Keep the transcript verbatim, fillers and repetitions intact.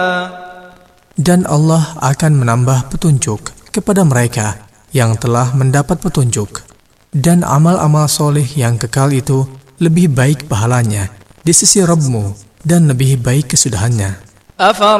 Dan Allah akan menambah petunjuk kepada mereka yang telah mendapat petunjuk. Dan amal-amal soleh yang kekal itu lebih baik pahalanya di sisi Rabbmu dan lebih baik kesudahannya.